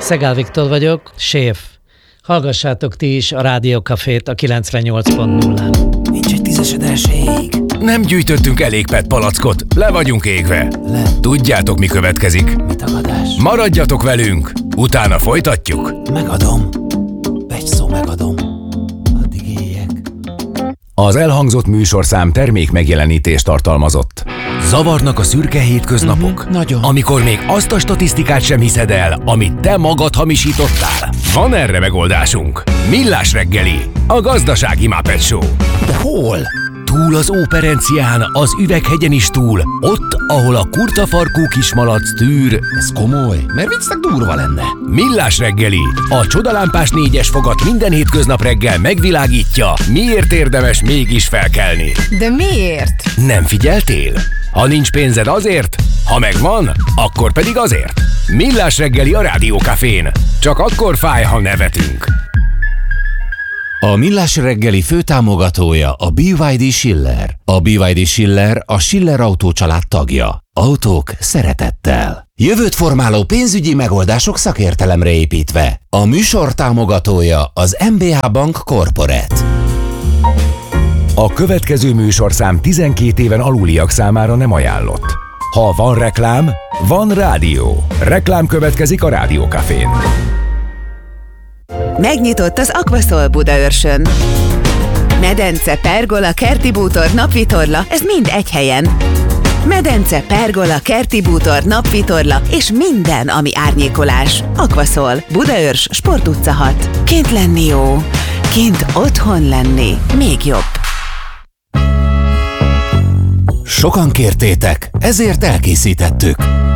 Szegál Viktor vagyok, séf. Hallgassátok ti is a Rádió Cafét a 98.0-án. Nincs egy tízesed elség. Nem gyűjtöttünk elég PET palackot, le vagyunk égve. Tudjátok, mi következik? Mi tagadás? Maradjatok velünk, utána folytatjuk. Megadom. Egy szó megadom. Addig éljek. Az elhangzott műsorszám termék megjelenítést tartalmazott. Zavarnak a szürke hétköznapok? Nagyon. Amikor még azt a statisztikát sem hiszed el, amit te magad hamisítottál? Van erre megoldásunk. Millás reggeli, a gazdasági Muppet Show. De hol? Túl az Óperencián, az Üveghegyen is túl, ott, ahol a kurtafarkú kismalac tűr. Ez komoly, mert viccnek durva lenne. Millás reggeli, a csodalámpás 4-es fogat minden hétköznap reggel megvilágítja, miért érdemes mégis felkelni. De miért? Nem figyeltél? Ha nincs pénzed azért, ha megvan, akkor pedig azért. Millás reggeli a Rádió Cafén. Csak akkor fáj, ha nevetünk. A Millás reggeli főtámogatója a BYD Schiller. A BYD Schiller a Schiller Autó család tagja. Autók szeretettel. Jövőt formáló pénzügyi megoldások szakértelemre építve. A műsor támogatója az MBH Bank Corporate. A következő műsorszám 12 éven aluliak számára nem ajánlott. Ha van reklám, van rádió. Reklám következik a Rádió Cafén. Megnyitott az Aquaszol Budaörsön. Medence, pergola, kerti bútor, napvitorla, ez mind egy helyen. Medence, pergola, kerti bútor, napvitorla és minden, ami árnyékolás. Aquaszol, Budaörs, Sport utca 6. Kint lenni jó, kint otthon lenni még jobb. Sokan kértétek, ezért elkészítettük.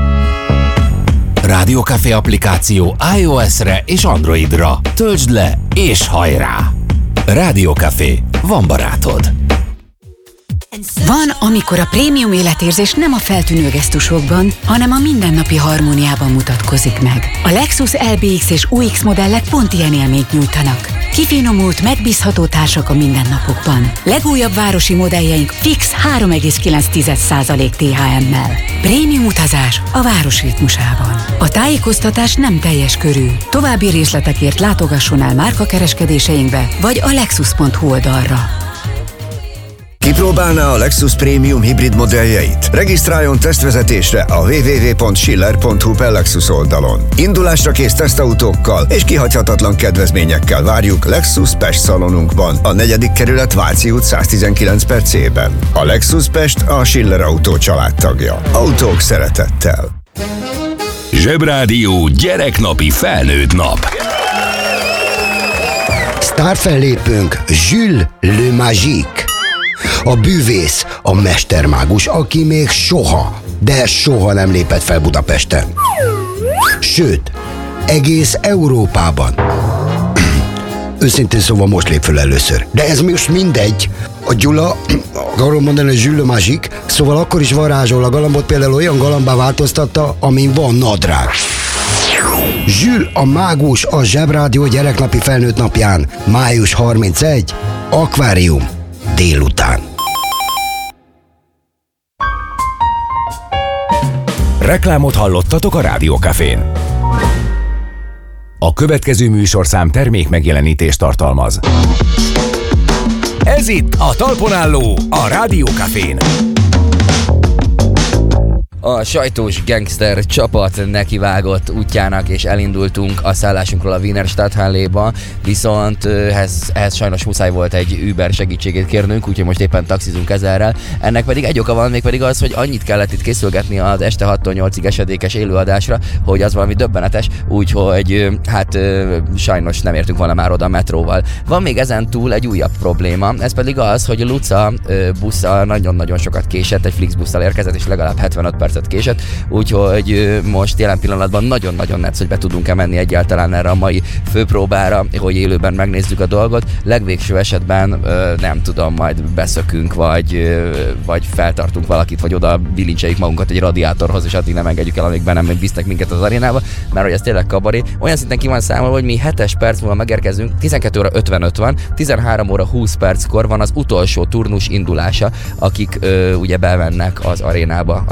Rádió Café applikáció iOS-re és Androidra. Töltsd le és hajrá! Rádió Café. Van barátod. Van, amikor a prémium életérzés nem a feltűnő gesztusokban, hanem a mindennapi harmóniában mutatkozik meg. A Lexus LBX és UX modellek pont ilyen élményt nyújtanak. Kifinomult, megbízható társak a mindennapokban. Legújabb városi modelljeink fix 3,9% THM-mel. Prémium utazás a város ritmusában. A tájékoztatás nem teljes körű. További részletekért látogasson el márkakereskedéseinkbe, vagy a lexus.hu oldalra. Kipróbálná a Lexus Premium hibrid modelljeit? Regisztráljon tesztvezetésre a www.schiller.hu/Lexus oldalon. Indulásra kész tesztautókkal és kihagyhatatlan kedvezményekkel várjuk Lexus Pest szalonunkban, a 4. kerület Váci út 119/C-ben. A Lexus Pest a Schiller Autó családtagja. Autók szeretettel. Zsebrádió gyereknapi felnőtt nap. Sztárfellépőnk Jules Le Magique. A bűvész, a mestermágus, aki még soha, de soha nem lépett fel Budapesten. Sőt, egész Európában. Őszintén szóval most lép föl először. De ez most mindegy. A Gyula, akarom mondani, hogy Jules Le Magique, szóval akkor is varázsol a galambot, például olyan galambá változtatta, amin van nadrág. Jules a mágus a Zsebrádió gyereknapi felnőtt napján, május 31, akvárium, délután. Reklámot hallottatok a Rádió Cafén. A következő műsorszám termék megjelenítést tartalmaz. Ez itt a talpon álló, a Rádió Cafén. A sajtós gangster csapat nekivágott útjának, és elindultunk a szállásunkról a Wiener Stadthalléba, viszont ehhez sajnos muszáj volt egy Uber segítségét kérnünk, úgyhogy most éppen taxizunk ezerrel. Ennek pedig egy oka van, mégpedig az, hogy annyit kellett itt készülgetni az este 6-tól 8-ig esedékes élőadásra, hogy az valami döbbenetes, úgyhogy sajnos nem értünk volna már oda a metróval. Van még ezen túl egy újabb probléma, ez pedig az, hogy Luca busszal nagyon-nagyon sokat késett, egy Flixbusszal érkezett, és legalább 75 percet késett, úgyhogy most jelen pillanatban nagyon-nagyon netsz, hogy be tudunk-e menni egyáltalán erre a mai főpróbára, hogy élőben megnézzük a dolgot. Legvégső esetben nem tudom, majd beszökünk, vagy feltartunk valakit, vagy oda bilincseljük magunkat egy radiátorhoz, és addig nem engedjük el, amíg be nem visznek minket az arénába, mert hogy ez tényleg kabaré. Olyan szinten ki van számolva, hogy mi 7 perc múlva megérkezünk, 12 óra 55 van, 13 óra 20 perckor van az utolsó turnus indulása, akik ugye bemennek az arénába a sajtósok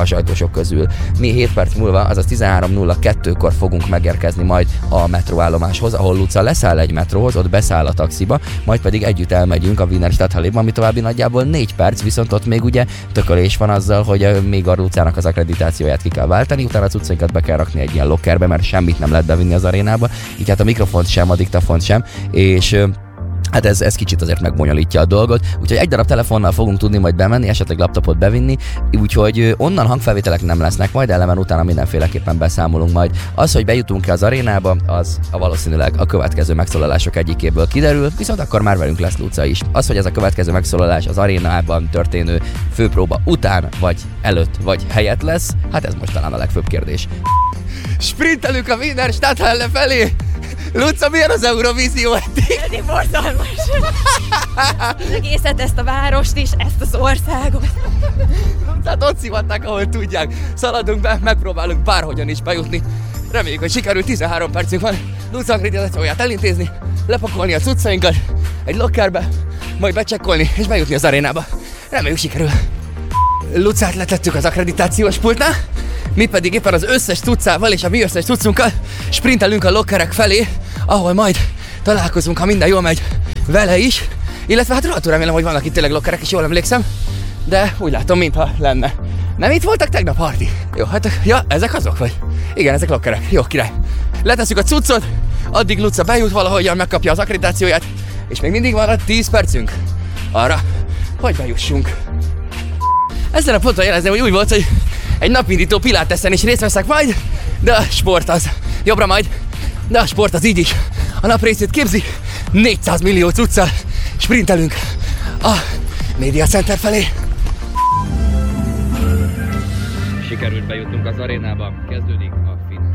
megoldások közül. Mi 7 perc múlva, azaz 13:02-kor fogunk megérkezni majd a metróállomáshoz, ahol Luca leszáll egy metróhoz, ott beszáll a taxiba, majd pedig együtt elmegyünk a Wiener Stadthalléba, ami további nagyjából 4 perc, viszont ott még ugye tökölés van azzal, hogy még a Lucának az akkreditációját ki kell váltani, utána a cuccainkat be kell rakni egy ilyen lockerbe, mert semmit nem lehet bevinni az arénába, így hát a mikrofont sem, a diktafont sem, és hát ez kicsit azért megbonyolítja a dolgot, úgyhogy egy darab telefonnal fogunk tudni majd bemenni, esetleg laptopot bevinni, úgyhogy onnan hangfelvételek nem lesznek majd, elemen utána mindenféleképpen beszámolunk majd. Az, hogy bejutunk-e az arénába, az valószínűleg a következő megszólalások egyikéből kiderül, viszont akkor már velünk lesz Luca is. Az, hogy ez a következő megszólalás az arénában történő főpróba után, vagy előtt, vagy helyett lesz, hát ez most talán a legfőbb kérdés. Sprintelünk a Wiener Stadthalle felé! Luca, milyen az Eurovízió eddig? Eddig borzalmas. Az egészet, ezt a várost is, ezt az országot. Lucát ott szivatták, ahol tudják. Szaladunk be, megpróbálunk bárhogyan is bejutni. Reméljük, hogy sikerül, 13 percünk van. Luca akkreditációját elintézni, lepakolni a cuccainkat egy lockerbe, majd becsekkolni és bejutni az arénába. Reméljük, sikerül. Lucát letettük az akkreditációs pultnál, mi pedig éppen az összes cuccával és a mi összes cuccunkkal sprintelünk a lockerek felé, ahol majd találkozunk, ha minden jól megy, vele is, illetve hát rohadtul remélem, hogy vannak itt tényleg lockerek, és jól emlékszem, de úgy látom, mintha lenne. Nem itt voltak tegnap parti? Jó, hát ja, ezek azok vagy? Igen, ezek lockerek. Jó, király. Letesszük a cuccot, addig Luca bejut valahogyan, megkapja az akkreditációját, és még mindig van 10 percünk arra, hogy bejussunk. Ezen a ponton jelezném, hogy úgy volt, hogy egy napindító piláteszen is részt veszek majd, de a sport az jobbra majd, de a sport az így is a nap részét képzi, 400 millió cuccal sprintelünk a Media Center felé. Sikerült bejutnunk az arénába, kezdődik a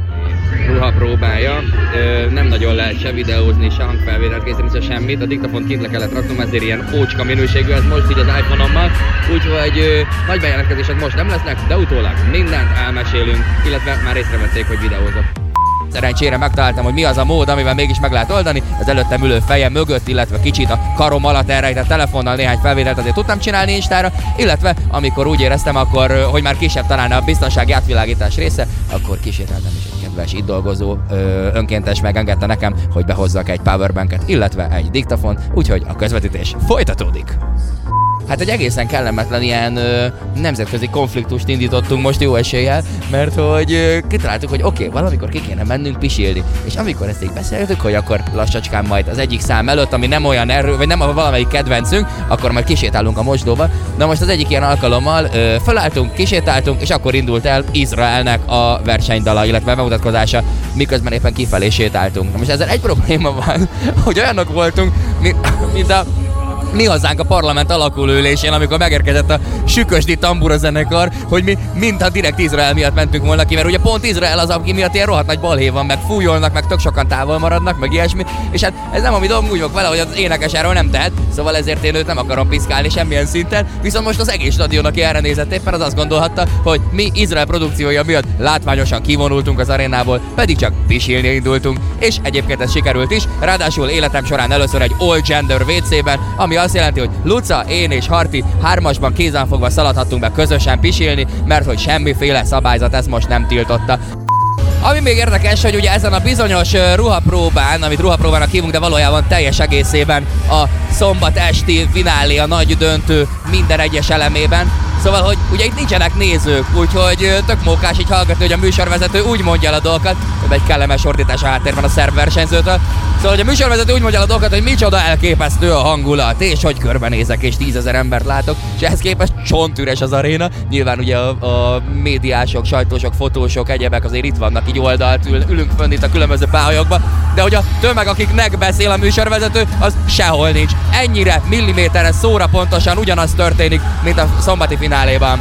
ruha próbája. Nem nagyon lehet se videózni, se hangfelvételt készíteni, se semmit. A diktafont kint le kellett raknom, ezért ilyen ócska minőségű ez most így az iPhone-ommal. Úgyhogy nagy bejelentkezések most nem lesznek, de utólag mindent elmesélünk, illetve már észrevették, hogy videózok. Szerencsére megtaláltam, hogy mi az a mód, amivel mégis meg lehet oldani. Az előttem ülő fejem mögött, illetve kicsit a karom alatt elrejtett telefonnal néhány felvételt azért tudtam csinálni Instára, illetve amikor úgy éreztem, akkor, hogy már kisebb talán a biztonsági átvilágítás része, akkor kíséreltem is egy kedves itt dolgozó önkéntes megengedte nekem, hogy behozzak egy powerbanket, illetve egy diktafont, úgyhogy a közvetítés folytatódik. Hát egy egészen kellemetlen ilyen nemzetközi konfliktust indítottunk most jó eséllyel, mert hogy kitaláltuk, hogy oké, valamikor ki kéne mennünk pisilni. És amikor ezt így beszéltük, hogy akkor lassacskán majd az egyik szám előtt, ami nem olyan erő, vagy nem a valamelyik kedvencünk, akkor majd kisétálunk a mosdóba. Na most az egyik ilyen alkalommal felálltunk, kisétáltunk, és akkor indult el Izraelnek a versenydala, illetve bemutatkozása, miközben éppen kifelé sétáltunk. Na most ezzel egy probléma van, hogy olyanok voltunk, mint a mi hazánk a parlament alakulőülésén, amikor megérkezett a Sükösdi tambura zenekar, hogy mi mintha direkt Izrael miatt mentünk volna ki, mert ugye pont Izrael az, aki miatt ilyen rohadt nagy balhé van, meg fújolnak, meg tök sokan távol maradnak, meg ilyesmi, és hát ez nem a mi dolgunk, úgy vagyok vele, hogy az énekes erről nem tehet, szóval ezért én őt nem akarom piszkálni semmilyen szinten, viszont most az egész stadion, aki erre nézett éppen, az azt gondolhatta, hogy mi Izrael produkciója miatt látványosan kivonultunk az arénából, pedig csak pisilni indultunk, és egyébként ez sikerült is, ráadásul életem során először egy all gender WC-ben, ami azt jelenti, hogy Luca, én és Harti hármasban kézenfogva szaladhattunk be közösen pisilni, mert hogy semmiféle szabályzat ezt most nem tiltotta. Ami még érdekes, hogy ugye ezen a bizonyos ruhapróbán, amit ruhapróbának hívunk, de valójában teljes egészében a szombat esti finálé, a nagy döntő minden egyes elemében. Szóval, hogy ugye itt nincsenek nézők, úgyhogy tök mókás így hallgatni, hogy a műsorvezető úgy mondja el a dolgokat, hogy egy kellemes ordítás a háttérben a szerb versenyzőtől. Szóval, hogy a műsorvezető úgy mondja el a dolgokat, hogy micsoda elképesztő a hangulat, és hogy körbenézek, és 10 000 embert látok, és ehhez képest csontüres az aréna. Nyilván ugye a médiások, sajtósok, fotósok, egyebek azért itt vannak, így oldalt ülünk fönn itt a különböző pályákba, de hogy a tömeg, akiknek beszél a műsorvezető, az sehol nincs. Ennyire milliméterre szóra pontosan ugyanaz történik, mint a szombati fináléban.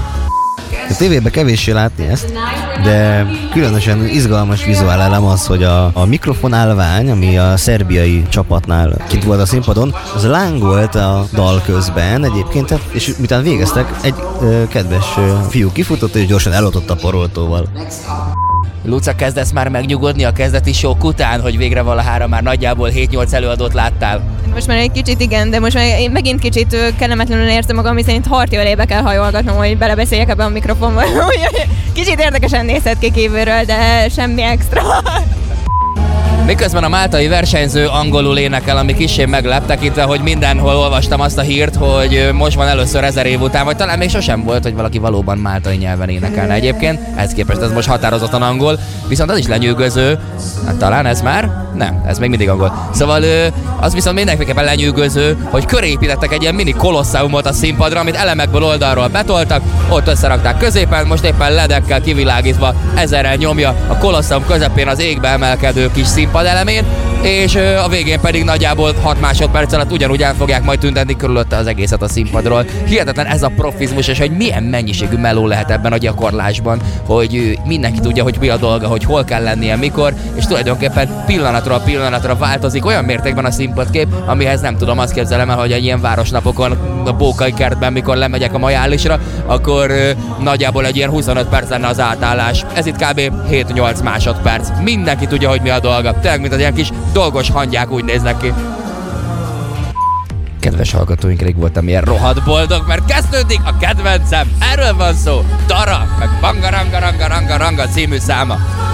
A tévében kevéssé látni ezt, de különösen izgalmas vizuál elem az, hogy a mikrofonálvány, ami a szerbiai csapatnál kint volt a színpadon, az lángolt a dal közben egyébként, és miután végeztek, egy kedves fiú kifutott és gyorsan eloltott a poroltóval. Luca, kezdesz már megnyugodni a kezdeti sok után, hogy végre valahára már nagyjából 7-8 előadót láttál? Most már egy kicsit igen, de most már én megint kicsit kellemetlenül érzem magam, hiszen itt Harti ölébe kell hajolgatnom, hogy belebeszéljek ebbe a mikrofonba. Kicsit érdekesen nézhet ki kívülről, de semmi extra. Miközben a máltai versenyző angolul énekel, ami kissé meglep, tekintve, hogy mindenhol olvastam azt a hírt, hogy most van először 1000 év után, vagy talán még sosem volt, hogy valaki valóban máltai nyelven énekelne egyébként. Ehhez képest ez most határozottan angol, viszont az is lenyűgöző. Hát talán ez már? Nem, ez még mindig angol. Szóval az viszont mindenképpen lenyűgöző, hogy köré építettek egy ilyen mini kolosseumot a színpadra, amit elemekből oldalról betoltak, ott összerakták középen, most éppen ledekkel kivilágítva 1000-rel nyomja a kolosseum közepén az égbe emelkedő kis színpad elemén, és a végén pedig nagyjából 6 másodperc alatt ugyanúgy el fogják majd tüntetni körülötte az egészet a színpadról. Hihetetlen ez a profizmus, és hogy milyen mennyiségű meló lehet ebben a gyakorlásban, hogy mindenki tudja, hogy mi a dolga, hogy hol kell lennie, mikor, és tulajdonképpen pillanatról pillanatra változik olyan mértékben a színpadkép, amihez nem tudom, azt képzelem el, hogy egy ilyen városnapokon a Bókai kertben, mikor lemegyek a Majálisra, akkor nagyjából egy ilyen 25 perc lenne az átállás. Ez itt kb. 7-8 másodperc. Mindenki tudja, hogy mi a dolga. Tényleg, mint az ilyen kis dolgos hangyák úgy néznek ki. Kedves hallgatóink, rég voltam ilyen rohadt boldog, mert kezdődik a kedvencem. Erről van szó. Dara, meg Banga Ranga Ranga Ranga Ranga című száma.